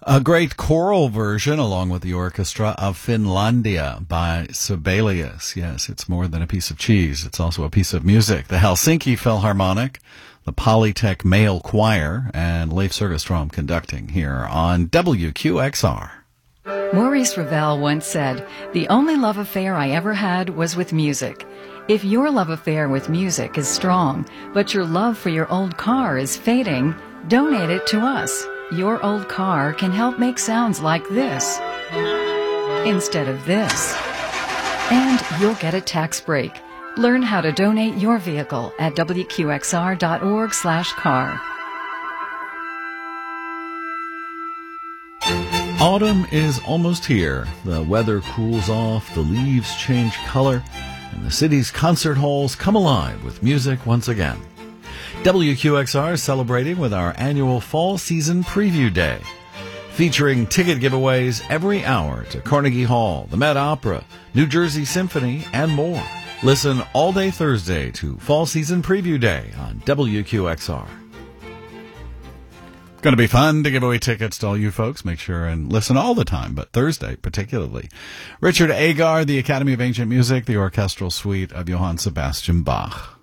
A great choral version, along with the orchestra, of Finlandia by Sibelius. Yes, it's more than a piece of cheese. It's also a piece of music. The Helsinki Philharmonic, the Polytech Male Choir, and Leif Söderström conducting here on WQXR. Maurice Ravel once said, "The only love affair I ever had was with music." If your love affair with music is strong, but your love for your old car is fading, donate it to us. Your old car can help make sounds like this instead of this. And you'll get a tax break. Learn how to donate your vehicle at wqxr.org/car. Autumn is almost here. The weather cools off, the leaves change color, and the city's concert halls come alive with music once again. WQXR is celebrating with our annual Fall Season Preview Day, featuring ticket giveaways every hour to Carnegie Hall, the Met Opera, New Jersey Symphony, and more. Listen all day Thursday to Fall Season Preview Day on WQXR. Going to be fun to give away tickets to all you folks. Make sure and listen all the time, but Thursday particularly. Richard Agar, the Academy of Ancient Music, the orchestral suite of Johann Sebastian Bach.